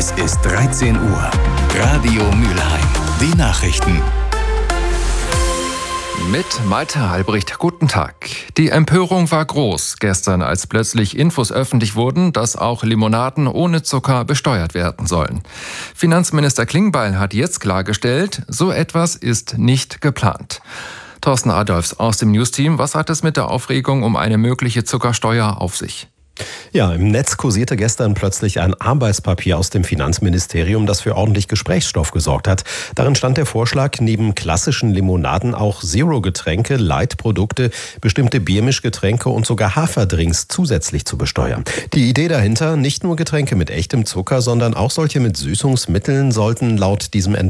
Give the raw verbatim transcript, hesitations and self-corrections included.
Es ist dreizehn Uhr. Radio Mülheim. Die Nachrichten. Mit Malte Halbricht, guten Tag. Die Empörung war groß gestern, als plötzlich Infos öffentlich wurden, dass auch Limonaden ohne Zucker besteuert werden sollen. Finanzminister Klingbeil hat jetzt klargestellt, so etwas ist nicht geplant. Thorsten Adolfs aus dem Newsteam, was hat es mit der Aufregung um eine mögliche Zuckersteuer auf sich? Ja, im Netz kursierte gestern plötzlich ein Arbeitspapier aus dem Finanzministerium, das für ordentlich Gesprächsstoff gesorgt hat. Darin stand der Vorschlag, neben klassischen Limonaden auch Zero-Getränke, Light-Produkte, bestimmte Biermischgetränke und sogar Haferdrinks zusätzlich zu besteuern. Die Idee dahinter, nicht nur Getränke mit echtem Zucker, sondern auch solche mit Süßungsmitteln sollten laut diesem